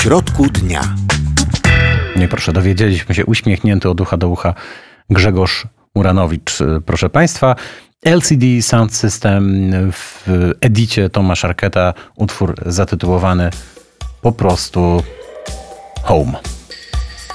środku dnia. Nie, proszę, dowiedzieliśmy się, uśmiechnięty od ucha do ucha Grzegorz Muranowicz. Proszę Państwa, LCD Sound System w edicie Tomasza Arketa, utwór zatytułowany po prostu Home.